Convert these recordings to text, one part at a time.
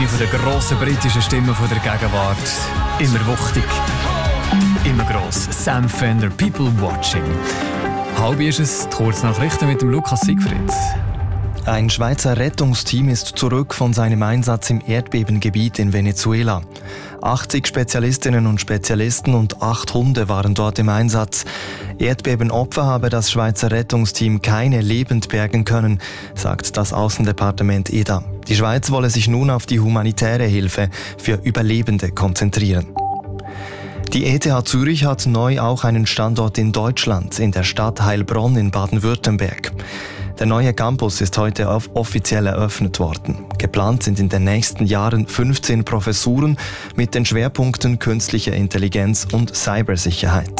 Eine der grossen britischen Stimmen der Gegenwart. Immer wuchtig, immer gross. Sam Fender, People Watching. Halb ist es, die Kurznachrichten mit dem Lukas Siegfried. Ein Schweizer Rettungsteam ist zurück von seinem Einsatz im Erdbebengebiet in Venezuela. 80 Spezialistinnen und Spezialisten und 8 Hunde waren dort im Einsatz. Erdbebenopfer habe das Schweizer Rettungsteam keine lebend bergen können, sagt das Aussendepartement EDA. Die Schweiz wolle sich nun auf die humanitäre Hilfe für Überlebende konzentrieren. Die ETH Zürich hat neu auch einen Standort in Deutschland, in der Stadt Heilbronn in Baden-Württemberg. Der neue Campus ist heute offiziell eröffnet worden. Geplant sind in den nächsten Jahren 15 Professuren mit den Schwerpunkten künstliche Intelligenz und Cybersicherheit.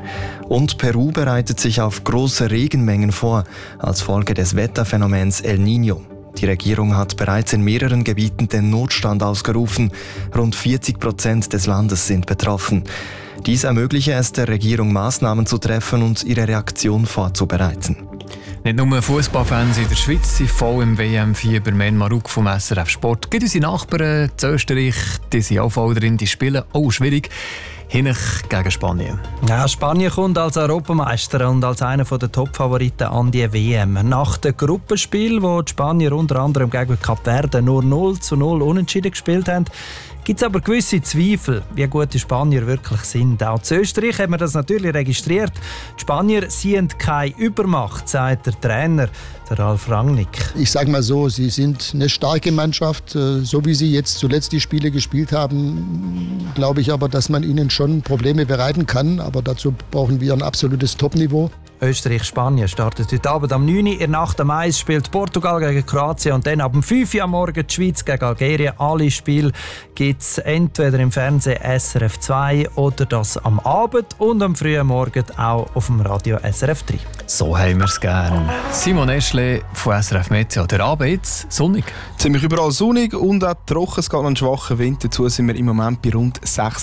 Und Peru bereitet sich auf große Regenmengen vor, als Folge des Wetterphänomens El Niño. Die Regierung hat bereits in mehreren Gebieten den Notstand ausgerufen. Rund 40% des Landes sind betroffen. Dies ermögliche es der Regierung, Maßnahmen zu treffen und ihre Reaktion vorzubereiten. Nicht nur Fußballfans in der Schweiz sind voll im WM-Fieber. Men Maruk vom SRF Sport. Gibt unsere Nachbarn in Österreich, die sind auch voll drin, die spielen auch schwierig. Hinech gegen Spanien. Ja, Spanien kommt als Europameister und als einer der Top-Favoriten an die WM. Nach dem Gruppenspiel, wo die Spanier unter anderem gegen Kap Verde nur 0:0 unentschieden gespielt haben, gibt es aber gewisse Zweifel, wie gut die Spanier wirklich sind. Auch in Österreich haben wir das natürlich registriert. Die Spanier sind keine Übermacht, sagt der Trainer, der Ralf Rangnick. Ich sage mal so, sie sind eine starke Mannschaft. So wie sie jetzt zuletzt die Spiele gespielt haben, glaube ich aber, dass man ihnen schon Probleme bereiten kann. Aber dazu brauchen wir ein absolutes Topniveau. Österreich-Spanien startet heute Abend am 9 Uhr. In der Nacht am 1 spielt Portugal gegen Kroatien und dann ab 5 Uhr am Morgen die Schweiz gegen Algerien. Alle Spiele gibt es entweder im Fernsehen SRF 2 oder das am Abend und am frühen Morgen auch auf dem Radio SRF 3. So haben wir es gern. Simon Eschle von SRF Meteo. Der Abend jetzt sonnig. Ziemlich überall sonnig und auch trocken. Es geht noch einen schwachen Wind. Dazu sind wir im Moment bei rund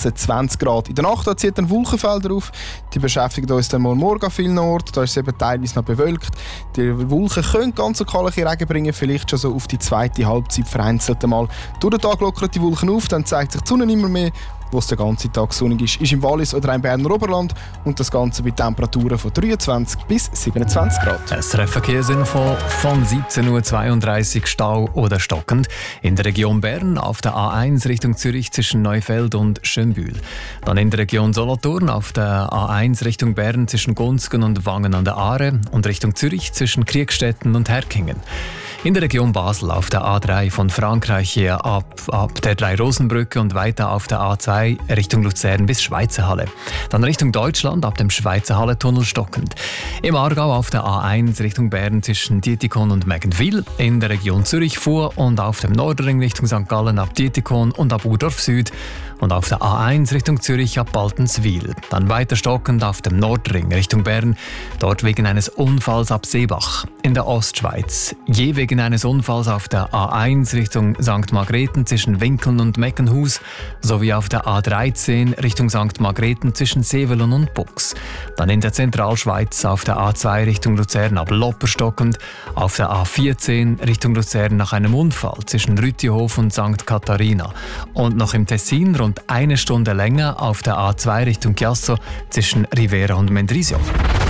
26 Grad. In der Nacht zieht ein Wolkenfelder auf. Die beschäftigen uns dann morgen an vielen Orten. Da ist es eben teilweise noch bewölkt. Die Wolken können ganz so kalliche Regen bringen, vielleicht schon so auf die zweite Halbzeit vereinzelt einmal. Durch den Tag lockern die Wolken auf, dann zeigt sich die Sonne immer mehr. Wo es den ganzen Tag sonnig ist im Wallis oder im Berner Oberland und das Ganze bei Temperaturen von 23 bis 27 Grad. SRF Verkehrsinfo von 17:32 Uhr Stau oder stockend. In der Region Bern auf der A1 Richtung Zürich zwischen Neufeld und Schönbühl. Dann in der Region Solothurn auf der A1 Richtung Bern zwischen Gunzgen und Wangen an der Aare und Richtung Zürich zwischen Kriegstetten und Herkingen. In der Region Basel auf der A3 von Frankreich her ab der Drei-Rosen-Brücke und weiter auf der A2 Richtung Luzern bis Schweizerhalle. Dann Richtung Deutschland ab dem Schweizerhalle-Tunnel stockend. Im Aargau auf der A1 Richtung Bern zwischen Dietikon und Mägenwil. In der Region Zürich vor und auf dem Nordring Richtung St. Gallen ab Dietikon und ab Urdorf Süd. Und auf der A1 Richtung Zürich ab Baltenswil. Dann weiter stockend auf dem Nordring Richtung Bern, dort wegen eines Unfalls ab Seebach. In der Ostschweiz, je wegen eines Unfalls auf der A1 Richtung St. Margrethen zwischen Winkeln und Meckenhus, sowie auf der A13 Richtung St. Margrethen zwischen Sevelen und Bux. Dann in der Zentralschweiz auf der A2 Richtung Luzern ab Lopper stockend, auf der A14 Richtung Luzern nach einem Unfall zwischen Rüttihof und St. Katharina. Und noch im Tessin rund eine Stunde länger auf der A2 Richtung Chiasso zwischen Rivera und Mendrisio.